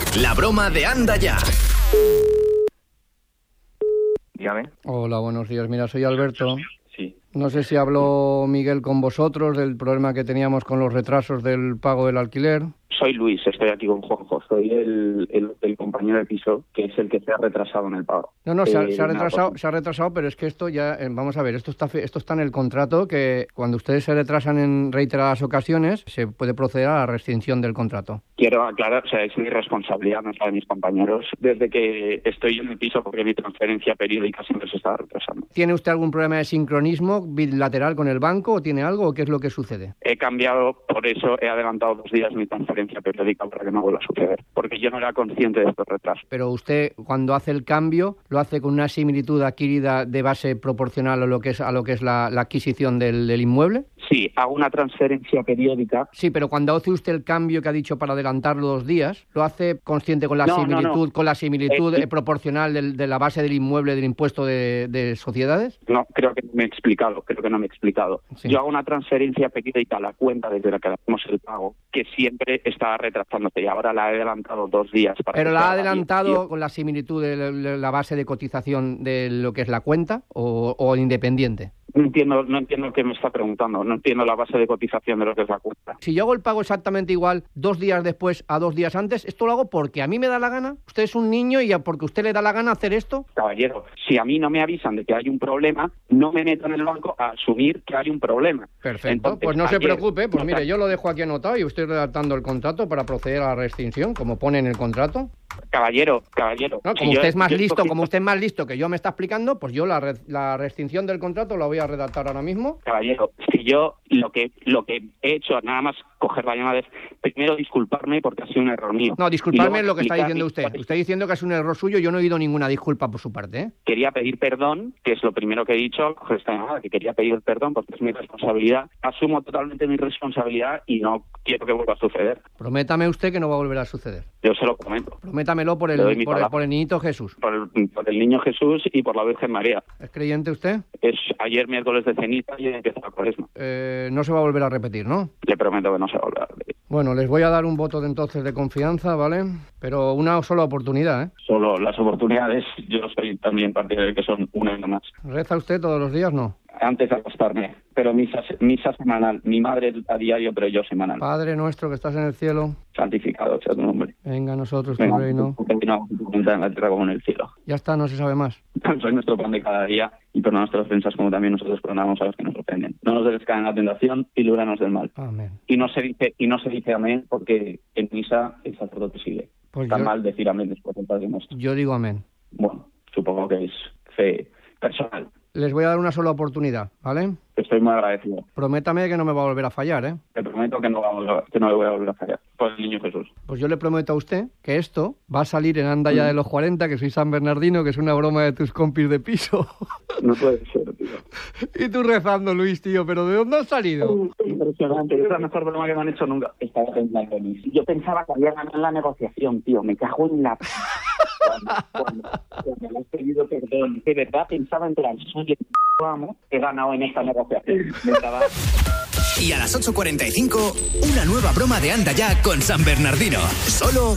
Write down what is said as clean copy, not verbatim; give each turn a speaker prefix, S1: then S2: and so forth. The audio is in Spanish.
S1: La broma de Anda Ya.
S2: Dígame.
S3: Hola, buenos días. Mira, soy Alberto.
S2: Sí.
S3: No sé si habló Miguel con vosotros del problema que teníamos con los retrasos del pago del alquiler.
S2: Soy Luis, estoy aquí con Juanjo. Soy el compañero de piso, que es el que se ha retrasado en el pago.
S3: No, se ha retrasado, pero es que esto ya, vamos a ver, esto está en el contrato, que cuando ustedes se retrasan en reiteradas ocasiones, se puede proceder a la rescisión del contrato.
S2: Quiero aclarar, es mi responsabilidad, no es la de mis compañeros, desde que estoy en el piso, porque mi transferencia periódica siempre se está retrasando.
S3: ¿Tiene usted algún problema de sincronismo bilateral con el banco o tiene algo o qué es lo que sucede?
S2: He cambiado, por eso he adelantado 2 días mi transferencia periódica para que no vuelva a suceder, porque yo no era consciente de estos retrasos.
S3: Pero usted, cuando hace el cambio, lo hace con una similitud adquirida de base proporcional a lo que es la adquisición del inmueble.
S2: Sí, hago una transferencia periódica.
S3: Sí, pero cuando hace usted el cambio que ha dicho para adelantarlo 2 días, ¿lo hace consciente con la similitud proporcional de la base del inmueble del impuesto de sociedades?
S2: No, creo que no me he explicado. Sí. Yo hago una transferencia periódica a la cuenta desde la que hacemos el pago, que siempre está retrasándose, y ahora la he adelantado 2 días.
S3: ¿Pero la ha adelantado con la similitud de la base de cotización de lo que es la cuenta o independiente?
S2: No entiendo qué me está preguntando. No entiendo la base de cotización de lo que es la cuenta.
S3: Si yo hago el pago exactamente igual 2 días después a 2 días antes, ¿esto lo hago porque a mí me da la gana? ¿Usted es un niño y porque a usted le da la gana hacer esto?
S2: Caballero, si a mí no me avisan de que hay un problema, no me meto en el banco a asumir que hay un problema.
S3: Perfecto. Entonces, pues no se preocupe. Pues mire, yo lo dejo aquí anotado y estoy redactando el contrato para proceder a la rescisión, como pone en el contrato.
S2: Caballero.
S3: No, como usted es más listo que yo me está explicando, pues yo la rescisión del contrato la voy a redactar ahora mismo.
S2: Caballero, si yo lo que he hecho, nada más coger la llamada, es primero disculparme porque ha sido un error mío.
S3: No, disculparme es lo que está diciendo usted. Usted diciendo que es un error suyo, yo no he oído ninguna disculpa por su parte, ¿eh?
S2: Quería pedir perdón, que es lo primero que he dicho al coger esta llamada, que quería pedir perdón porque es mi responsabilidad. Asumo totalmente mi responsabilidad y no quiero que vuelva a suceder.
S3: Prométame usted que no va a volver a suceder.
S2: Yo se lo prometo.
S3: Prométamelo por el niñito Jesús.
S2: Por el niño Jesús y por la Virgen María.
S3: ¿Es creyente usted?
S2: Es ayer miércoles de ceniza y empieza la Cuaresma.
S3: No se va a volver a repetir, ¿no?
S2: Le prometo que no se va a volver a repetir.
S3: Bueno, les voy a dar un voto entonces de confianza, ¿vale? Pero una sola oportunidad, ¿eh?
S2: Solo las oportunidades, yo soy también partidario de que son una y no más.
S3: ¿Reza usted todos los días? No.
S2: Antes de acostarme, pero misa semanal. Mi madre a diario, pero yo semanal.
S3: Padre nuestro que estás en el cielo,
S2: santificado sea tu nombre.
S3: Venga a nosotros tu reino.
S2: Tu voluntad en la tierra como en el cielo.
S3: Ya está, no se sabe más.
S2: Soy nuestro pan de cada día y perdona nuestras ofensas como también nosotros perdonamos a los que nos ofenden. No nos dejes caer en la tentación y líbranos del mal.
S3: Amén.
S2: Y no se dice amén porque en misa el sacerdote sigue.
S3: Pues
S2: está mal decir amén después del Padre Nuestro.
S3: Yo digo amén.
S2: Bueno, supongo que es fe personal.
S3: Les voy a dar una sola oportunidad, ¿vale?
S2: Estoy muy agradecido.
S3: Prométame que no me va a volver a fallar, ¿eh?
S2: Te prometo que no le voy a volver a fallar. Por el niño Jesús.
S3: Pues yo le prometo a usted que esto va a salir en Anda Ya de los 40, que soy San Bernardino, que es una broma de tus compis de piso.
S2: No puede ser, tío.
S3: Y tú rezando, Luis, tío, ¿pero de dónde has salido?
S2: Impresionante, es la mejor broma que me han hecho nunca. Estaba temblando, Luis. Yo pensaba que había ganado la negociación, tío. Me cago en la... Cuando le has pedido perdón, de verdad pensaba en plan, vamos, he ganado en esta negociación.
S1: Y a las 8:45, una nueva broma de Anda Ya con San Bernardino. Solo